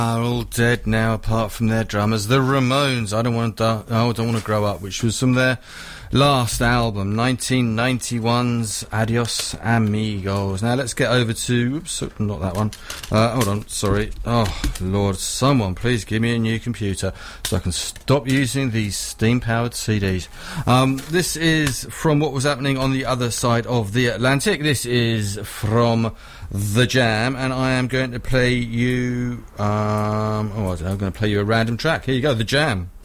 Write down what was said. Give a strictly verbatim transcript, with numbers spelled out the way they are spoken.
are all dead now, apart from their drummers, the Ramones. I don't want to. Oh, I don't want to grow up, which was from their last album, nineteen ninety-one's Adios Amigos. Now let's get over to. Oops, not that one. Uh, hold on, sorry. Oh Lord, someone please give me a new computer so I can stop using these steam-powered C Ds. Um, this is from what was happening on the other side of the Atlantic. This is from The Jam, and I am going to play you. Um, oh, I don't know, I'm going to play you a random track. Here you go, The Jam.